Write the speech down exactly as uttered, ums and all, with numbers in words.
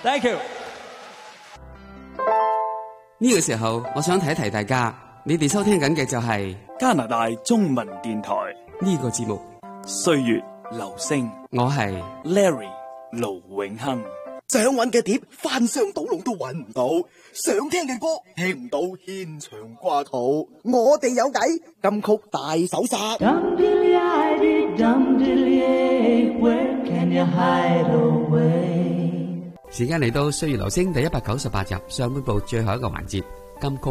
Thank you。 呢個時候，我想提一提大家，你哋收聽緊嘅就係加拿大中文電台呢個節目 《歲月留聲》， 我係 Larry 盧永亨。 想揾嘅碟翻箱倒籠都揾唔到，想聽嘅歌聽唔到，牽腸掛肚。我哋有計，金曲大搜殺。 時間嚟到歲月留聲第一百九十八集上半部最後一個環節，金曲